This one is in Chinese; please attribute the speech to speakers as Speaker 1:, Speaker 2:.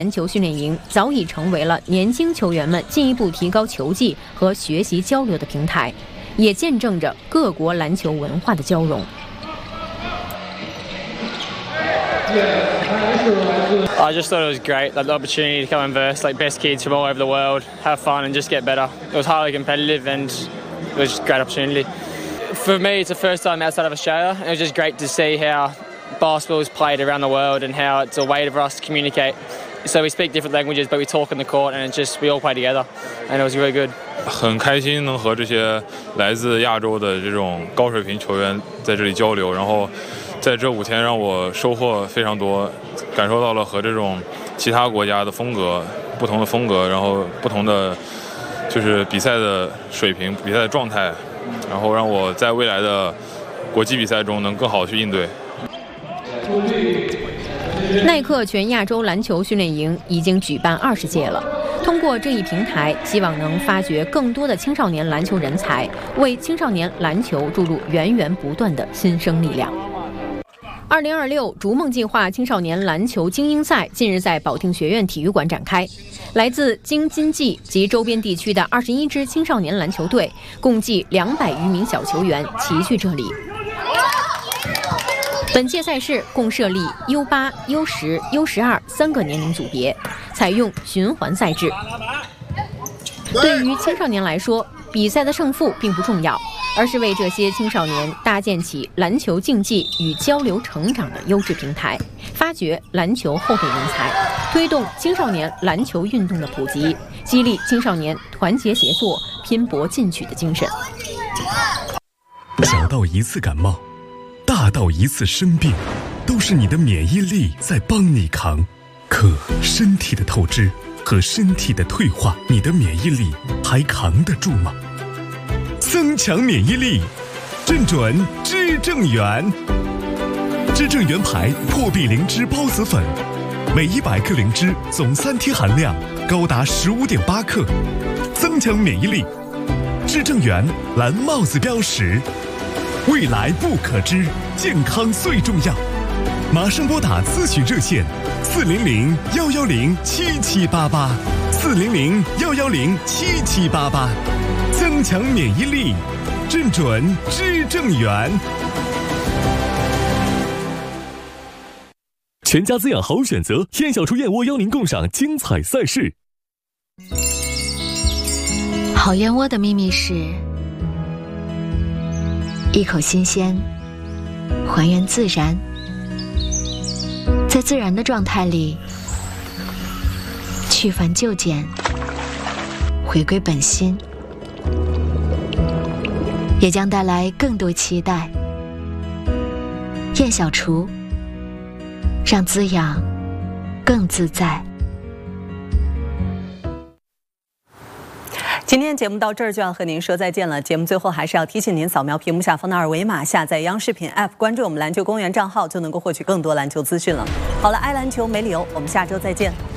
Speaker 1: 篮球训练营早已成为了年轻球员们进一步提高球技和学习交流的平台，也见证着各国篮球文化的交融。
Speaker 2: I just thought it was great, like the opportunity to come and verse like best kids from all over the world, have fun and just get better. It was highly competitive and it was just a great opportunity. For me, it's the first time outside of Australia. It was just great to see how basketball is played around the world and how it's a way for us to communicate. So we speak different languages, but we talk in the court and it's just we all play together, and it was really good.
Speaker 3: 很开心能和这些来自亚洲的这种高水平球员在这里交流，然后在这5天让我收获非常多，感受到了和这种其他国家的风格不同的风格，然后不同的就是比赛的水平、比赛的状态，然后让我在未来的国际比赛中能更好的去应对。
Speaker 1: 耐克全亚洲篮球训练营已经举办20届了，通过这一平台，希望能发掘更多的青少年篮球人才，为青少年篮球注入源源不断的新生力量。2026逐梦计划青少年篮球精英赛近日在保定学院体育馆展开，来自京津冀及周边地区的21支青少年篮球队，共计200余名小球员齐聚这里。本届赛事共设立 U8、U10、U12 3个年龄组别，采用循环赛制。对于青少年来说，比赛的胜负并不重要，而是为这些青少年搭建起篮球竞技与交流成长的优质平台，发掘篮球后备人才，推动青少年篮球运动的普及，激励青少年团结协作、拼搏进取的精神。
Speaker 4: 小到一次感冒，大到一次生病，都是你的免疫力在帮你扛。可身体的透支和身体的退化，你的免疫力还扛得住吗？增强免疫力，正准知正元。知正元牌破壁灵芝孢子粉，每100克灵芝总3天含量高达15.8克，增强免疫力。知正元蓝帽子标识，未来不可知，健康最重要。马上拨打咨询热线400-110-7788，400-110-7788，增强免疫力，正准知正元。全家滋养好选择，燕小厨燕窝邀您共赏精彩赛事。
Speaker 5: 好燕窝的秘密是一口新鲜，还原自然，在自然的状态里去繁就简，回归本心，也将带来更多期待。燕小厨，让滋养更自在。
Speaker 6: 今天节目到这儿就要和您说再见了。节目最后还是要提醒您，扫描屏幕下方的2维码，下载央视频 App， 关注我们篮球公园账号，就能够获取更多篮球资讯了。好了，爱篮球没理由，我们下周再见。